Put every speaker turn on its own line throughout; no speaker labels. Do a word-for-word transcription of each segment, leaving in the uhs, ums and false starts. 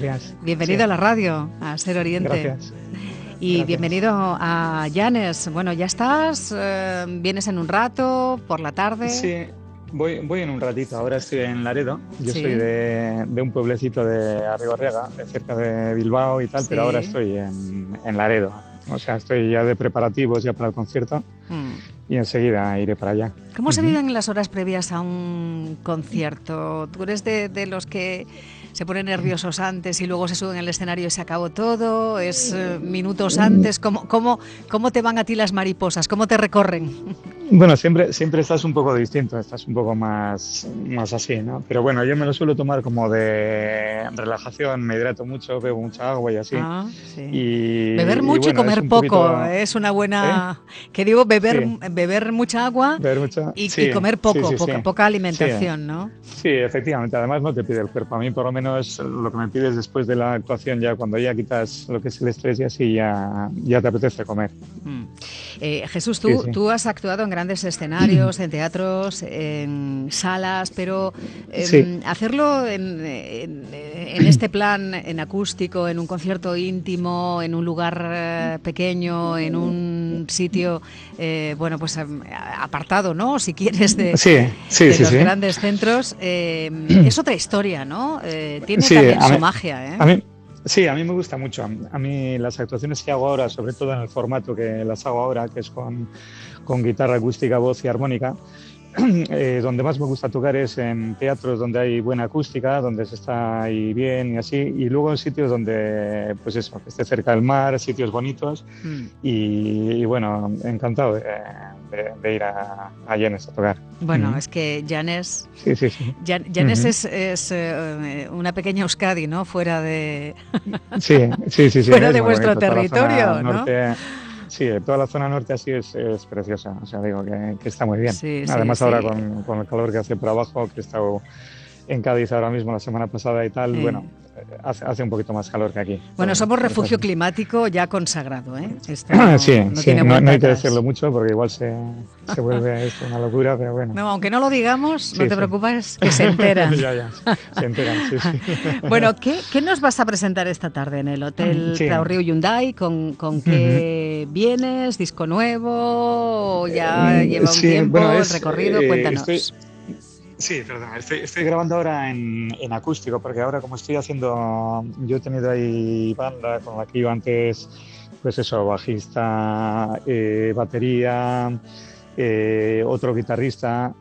días.
Bienvenido
Sí.
a la radio, a Ser Oriente.
Gracias.
Y
Gracias.
bienvenido a Llanes. Bueno, ¿ya estás? Eh, ¿Vienes en un rato, por la tarde?
Sí, voy, voy en un ratito. Ahora estoy en Laredo. Yo
Sí.
soy de, de un pueblecito de Arrigorriaga, de cerca de Bilbao y tal,
Sí.
pero ahora estoy en, en Laredo. O sea, estoy ya de preparativos ya para el concierto
Mm.
y enseguida iré para allá.
¿Cómo se
Ujú.
viven las horas previas a un concierto? ¿Tú eres de, de los que se ponen nerviosos antes y luego se suben al escenario y se acabó todo? ¿Es eh, minutos antes? ¿Cómo, cómo, ¿Cómo te van a ti las mariposas? ¿Cómo te recorren?
Bueno, siempre, siempre estás un poco distinto, estás un poco más, más así, ¿no? Pero bueno, yo me lo suelo tomar como de relajación, me hidrato mucho, bebo mucha agua y así.
Ah, sí.
Y,
beber
y
mucho y,
bueno, es
comer
un
poco
poquito...
es una buena...
¿Eh?
Que digo, beber,
Sí.
beber mucha agua
Beber mucho.
y,
Sí,
y comer poco,
sí, sí,
poca,
sí.
poca alimentación,
Sí.
¿no?
Sí, efectivamente. Además no te pide el cuerpo. A mí por lo menos lo que me pides después de la actuación, ya cuando ya quitas lo que es el estrés y así, ya, ya te apetece comer.
Mm. Eh, Jesús, tú,
Sí, sí.
tú has actuado en grandes escenarios, en teatros, en salas, pero eh,
Sí.
hacerlo en, en, en este plan, en acústico, en un concierto íntimo, en un lugar eh, pequeño, en un sitio, eh, bueno, pues apartado, ¿no? Si quieres, de,
Sí, sí,
de
sí,
los
sí.
grandes centros, eh, es otra historia, ¿no? Eh, tiene
Sí,
también
a
su
mí,
magia, ¿eh?
a mí, sí, a mí me gusta mucho. A mí las actuaciones que hago ahora, sobre todo en el formato que las hago ahora, que es con, con guitarra acústica, voz y armónica, eh, donde más me gusta tocar es en teatros donde hay buena acústica, donde se está ahí bien y así, y luego en sitios donde, pues eso, que esté cerca del mar, sitios bonitos,
Mm.
y, y bueno, encantado de, de, de ir a, a Llanes a tocar.
Bueno,
Uh-huh.
es que Llanes,
Sí, sí, sí.
Llanes
Uh-huh.
es, es eh, una pequeña Euskadi, ¿no? Fuera de,
Sí, sí, sí, sí,
fuera
es
de
muy
vuestro
bonito. Toda la zona
territorio, ¿no?
norte, sí, toda la zona norte así es, es preciosa, o sea, digo que, que está muy bien.
Sí, sí,
Además
sí.
ahora con, con el calor que hace por abajo, que he estado en Cádiz ahora mismo la semana pasada y tal,
Sí.
bueno, hace, hace un poquito más calor que aquí.
Bueno,
Pero,
somos
pero
refugio
así.
climático ya consagrado, ¿eh? Esto no,
Sí,
no
sí,
tiene
no,
vuelta
no hay que
atrás.
decirlo mucho porque igual se, se vuelve esto una locura, pero bueno.
No, aunque no lo digamos,
Sí,
no te
sí.
preocupes, que se enteran.
Ya, ya, se enteran, sí, sí.
Bueno, ¿qué, ¿qué nos vas a presentar esta tarde en el Hotel
Sí.
Prado Riu Hyundai? ¿Con, con qué
Ujú.
vienes? ¿Disco nuevo? ¿Ya
Eh,
lleva un
sí,
tiempo
bueno,
el
es,
recorrido?
eh,
Cuéntanos.
estoy, sí, perdón, estoy, estoy grabando ahora en, en acústico, porque ahora como estoy haciendo, yo he tenido ahí banda con la que iba antes, pues eso, bajista, eh, batería, eh, otro guitarrista,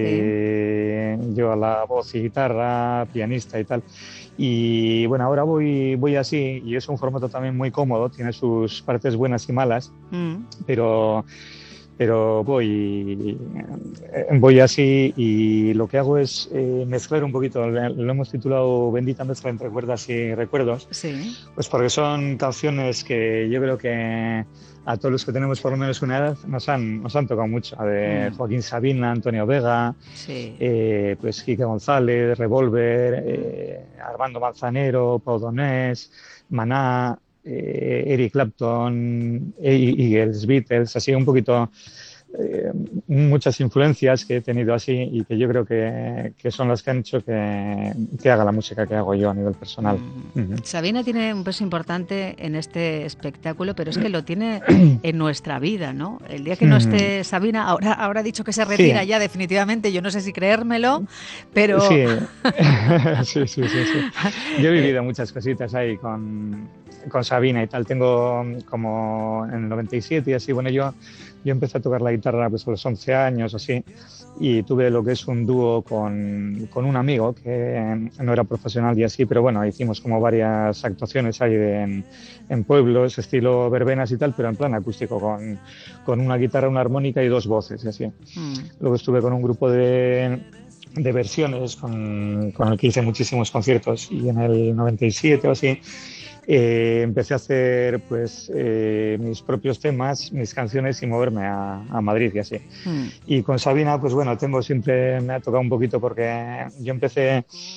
eh, yo a la voz y guitarra, pianista y tal. Y bueno, ahora voy, voy así, y es un formato también muy cómodo, tiene sus partes buenas y malas,
Mm.
pero... pero voy, voy así y lo que hago es eh, mezclar un poquito, lo hemos titulado Bendita mezcla entre cuerdas y recuerdos,
Sí.
pues porque son canciones que yo creo que a todos los que tenemos por lo menos una edad nos han, nos han tocado mucho, de
Mm.
Joaquín Sabina, Antonio Vega,
Sí.
eh, pues Quique González, Revolver, eh, Armando Manzanero, Pau Donés, Maná, eh, Eric Clapton, Eagles, Beatles, así un poquito, eh, muchas influencias que he tenido así y que yo creo que, que son las que han hecho que, que haga la música que hago yo a nivel personal.
Mm.
Uh-huh.
Sabina tiene un peso importante en este espectáculo, pero es que lo tiene en nuestra vida, ¿no? El día que no esté Sabina, ahora, ahora ha dicho que se retira
Sí.
ya definitivamente, yo no sé si creérmelo, pero...
Sí. sí, sí, sí, sí. Yo he vivido muchas cositas ahí con, con Sabina y tal. Tengo como en el noventa y siete y así, bueno, yo, yo empecé a tocar la guitarra pues a los once años o así, y tuve lo que es un dúo con, con un amigo que no era profesional y así, pero bueno, hicimos como varias actuaciones ahí de, en, en pueblos, estilo verbenas y tal, pero en plan acústico, con, con una guitarra, una armónica y dos voces y así.
Mm.
Luego estuve con un grupo de, de versiones con, con el que hice muchísimos conciertos, y en el noventa y siete o así eh, empecé a hacer pues eh, mis propios temas, mis canciones y moverme a, a Madrid y así.
Mm.
Y con Sabina, pues bueno, tengo siempre, me ha tocado un poquito porque yo empecé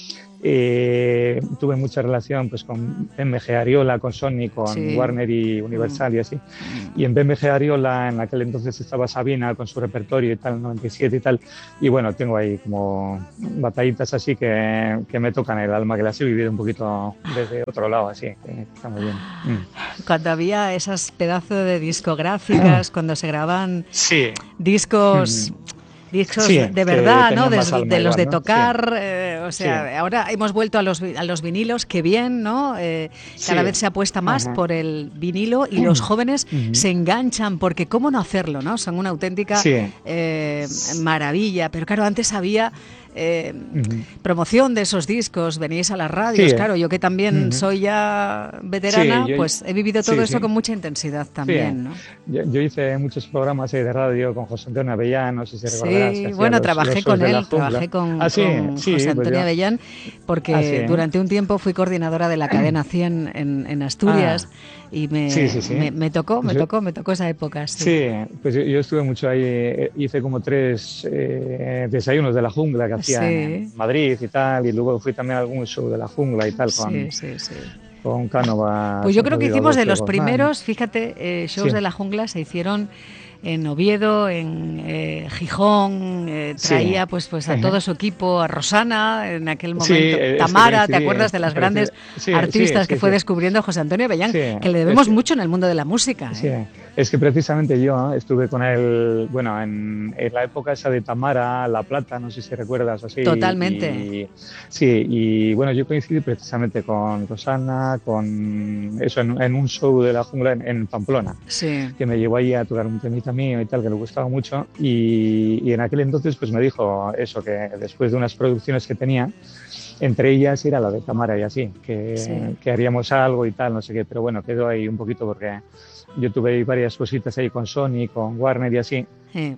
eh, tuve mucha relación pues con B M G Ariola, con Sony, con
Sí.
Warner y Universal
Mm.
y así. Y en B M G Ariola, en aquel entonces estaba Sabina con su repertorio y tal, noventa y siete y tal. Y bueno, tengo ahí como batallitas así que, que me tocan el alma, que las he vivido un poquito desde otro lado, así, que está muy bien. Mm.
Cuando había esas pedazos de discográficas, cuando se grababan
Sí.
discos... Discos
Sí,
de
que
verdad, ¿no?
tenían
De,
más alma
de los
igual,
de
¿no?
tocar, eh, o sea,
Sí.
ahora hemos vuelto a los, vi- a los vinilos, qué bien, ¿no? Eh, cada
Sí.
vez se apuesta más
Ajá.
por el vinilo y los jóvenes
Ujú.
se enganchan, porque ¿cómo no hacerlo, no? Son una auténtica
Sí.
eh, maravilla, pero claro, antes había... eh,
Ujú.
promoción de esos discos, veníais a las
Sí,
radios,
¿eh?
claro, yo que también
Ujú.
soy ya
Sí,
veterana,
yo,
pues he vivido todo
sí,
eso
sí.
con mucha intensidad
Sí,
también, ¿no?
yo, yo hice muchos programas eh, de radio con José Antonio Avellán, no sé si recordarás, que
Sí,
hacía
bueno,
los,
trabajé
los shows
con
de la
él,
jungla.
trabajé con,
Ah, sí,
con José
sí, pues
Antonio
yo.
Avellán,
Ah, sí,
porque
¿eh?
durante un tiempo fui coordinadora de la cadena cien en, en Asturias
Ah,
y
sí,
me,
sí, sí.
me, me tocó,
Pues
me
yo,
tocó, me tocó esa época, sí.
sí, pues yo, yo estuve mucho ahí, eh, hice como tres eh, desayunos de la jungla que hacían
Sí,
en Madrid y tal, y luego fui también a algún show de la jungla y tal con,
sí, sí, sí.
con
Pues
Cánovas,
yo creo que
Rodrigo
hicimos de
Adolfo y
los
Guzmán.
primeros, fíjate, eh, shows
Sí,
de la jungla se hicieron en Oviedo, en eh, Gijón, eh,
sí,
traía pues, pues a todo su equipo, a Rosana en aquel
sí,
momento,
es que
Tamara, ¿te
coincidí,
acuerdas
es
de las
parecido.
grandes
Sí, sí,
artistas que
sí,
fue
sí.
descubriendo José Antonio Avellán,
Sí,
que le
es
debemos
que,
mucho en el mundo de la música?
sí,
¿Eh?
es que precisamente yo estuve con él, bueno, en, en la época esa de Tamara, La Plata, no sé si recuerdas así,
Totalmente,
y sí, y bueno, yo coincidí precisamente con Rosana, con eso, en, en un show de la jungla en, en Pamplona,
sí.
que me llevó ahí a tocar un temita mío y tal, que le gustaba mucho, y, y en aquel entonces pues me dijo eso, que después de unas producciones que tenía, entre ellas era la de Tamara y así, que,
Sí,
que haríamos algo y tal, no sé qué, pero bueno, quedó ahí un poquito porque yo tuve ahí varias cositas ahí con Sony, con Warner y así,
eh,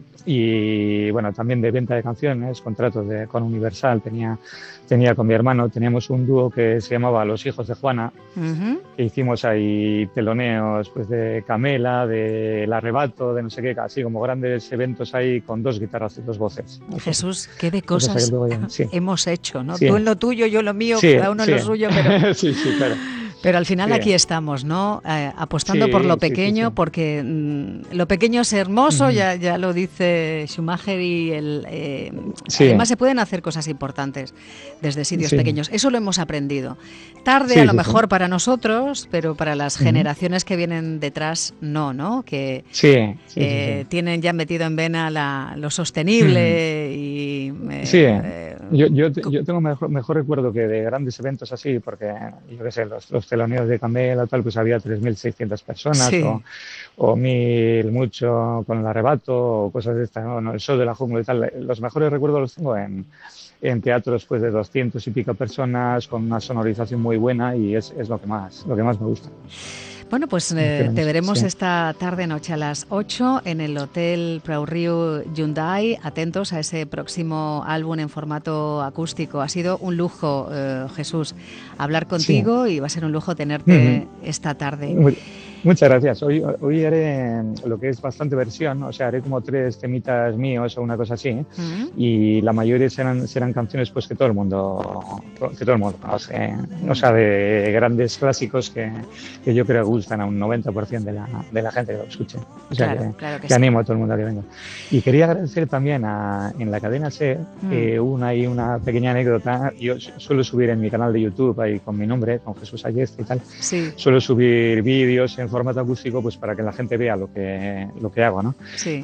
y bueno, también de venta de canciones, contratos de, con Universal, tenía, tenía con mi hermano, teníamos un dúo que se llamaba Los Hijos de Juana,
ujú.
que hicimos ahí teloneos pues de Camela, de El Arrebato, de no sé qué, así como grandes eventos ahí con dos guitarras y dos voces. Así.
Jesús, qué de
Lo que pasa que
cosas
luego ya, sí,
hemos hecho, ¿no?
sí,
Tú en lo tuyo, yo en lo mío,
sí,
cada uno en
sí,
lo suyo, pero
sí, sí, claro.
Pero al final
Sí,
aquí estamos, ¿no? Eh, apostando por lo
sí, sí, sí,
pequeño,
sí.
porque mm, lo pequeño es hermoso,
Ujú.
ya, ya lo dice Schumacher, y el, eh,
Sí,
además se pueden hacer cosas importantes desde sitios
sí,
pequeños. Eso lo hemos aprendido. Tarde a
sí,
lo
sí, sí.
mejor para nosotros, pero para las
Ujú.
generaciones que vienen detrás, no, ¿no? Que
Sí, sí, sí,
eh,
sí.
tienen ya metido en vena la, lo
Ujú.
sostenible y...
Sí,
eh, eh,
yo, yo,
co-
yo tengo mejor, mejor recuerdo que de grandes eventos así, porque yo qué sé, los, los teloneos de Camela tal, pues había tres mil seiscientas personas o,
sí,
o mil mucho con el arrebato o cosas de estas, ¿no? No, el show de la jungla y tal. Los mejores recuerdos los tengo en, en teatros pues de doscientos y pico personas con una sonorización muy buena y es, es lo que más, lo que más me gusta.
Bueno, pues
Los
eh, te
teloneos,
veremos
sí.
esta tarde-noche a las ocho en el Hotel Prau Riu Hyundai. Atentos a ese próximo álbum en formato acústico. Ha sido un lujo, eh, Jesús, hablar
Sí.
contigo, y va a ser un lujo
Ujú.
tenerte esta tarde.
Mu- Muchas gracias. Hoy, hoy haré lo que es bastante versión, o sea, haré como tres temitas míos o una cosa así, ¿eh?
¿Mm?
Y la mayoría serán, serán canciones pues que todo el mundo, que todo el mundo conoce, o sea, de grandes clásicos que, que yo creo que gustan a un noventa por ciento de la, de la gente que lo escuche. O sea,
Claro,
que,
claro que
que
sí.
animo a todo el mundo a que venga. Y quería agradecer también a, en la cadena SER,
Mm.
eh, hubo una, ahí una pequeña anécdota. Yo suelo subir en mi canal de YouTube ahí con mi nombre, con Jesús Ayeste y tal.
Sí,
Suelo subir vídeos en formato acústico pues para que la gente vea lo que, lo que hago, ¿no?
sí.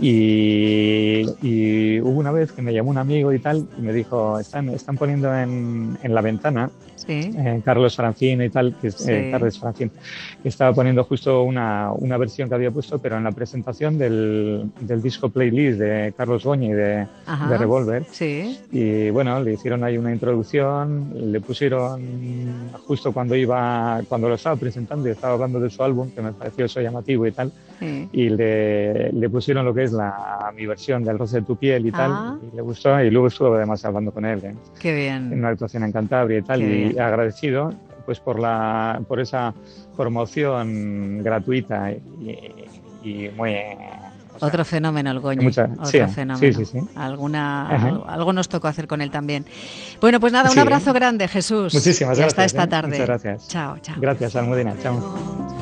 Y, y hubo una vez que me llamó un amigo y tal y me dijo, están, están poniendo en, en la ventana
Sí,
eh, Carlos Francín y tal, que es,
sí.
eh, Carlos Francín, que estaba poniendo justo una, una versión que había puesto, pero en la presentación del, del disco playlist de Carlos Goñi de, de
Ajá.
Revolver.
Sí,
Y bueno, le hicieron ahí una introducción, le pusieron justo cuando iba, cuando lo estaba presentando y estaba hablando de su álbum, que me pareció eso llamativo y tal,
sí.
y le, le pusieron lo que es la, mi versión del Rosa de tu piel y
Ah.
tal, y le gustó, y luego estuve además hablando con él ¿eh?
Qué
en
bien.
una actuación en Cantabria y tal,
Qué
y
bien.
agradecido pues por la por esa promoción gratuita y, y muy sea,
otro fenómeno el Goñi,
mucha,
otro
sí,
fenómeno.
Sí, sí, sí.
Alguna,
Ajá.
algo, algo nos tocó hacer con él también. Bueno, pues nada, un
Sí.
abrazo grande, Jesús.
Muchísimas
y hasta
gracias.
esta
¿eh?
tarde.
Muchas gracias.
Chao, chao.
Gracias, Almudena. Chao.